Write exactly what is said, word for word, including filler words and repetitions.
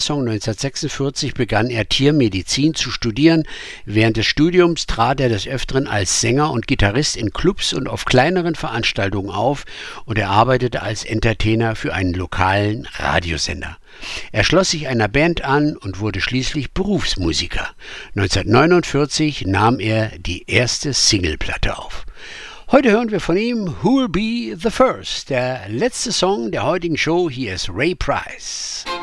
Titelsong neunzehnhundertsechsundvierzig begann er Tiermedizin zu studieren. Während des Studiums trat er des Öfteren als Sänger und Gitarrist in Clubs und auf kleineren Veranstaltungen auf und er arbeitete als Entertainer für einen lokalen Radiosender. Er schloss sich einer Band an und wurde schließlich Berufsmusiker. neunzehnhundertneunundvierzig nahm er die erste Singleplatte auf. Heute hören wir von ihm Who'll Be the First, der letzte Song der heutigen Show. Hier ist Ray Price.